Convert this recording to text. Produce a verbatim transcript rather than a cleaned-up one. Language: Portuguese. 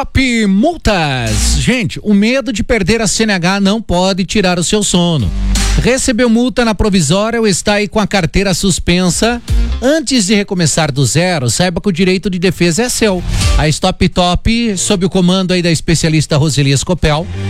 Stop Multas. Gente, o medo de perder a C N H não pode tirar o seu sono. Recebeu multa na provisória ou está aí com a carteira suspensa? Antes de recomeçar do zero, saiba que o direito de defesa é seu. A Stop Top, sob o comando aí da especialista Roseli Escopel,